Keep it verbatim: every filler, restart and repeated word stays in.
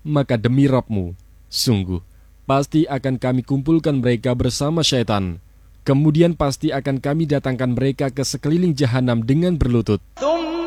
maka demi Rabb-Mu, sungguh, pasti akan kami kumpulkan mereka bersama syaitan. Kemudian pasti akan kami datangkan mereka ke sekeliling jahanam dengan berlutut.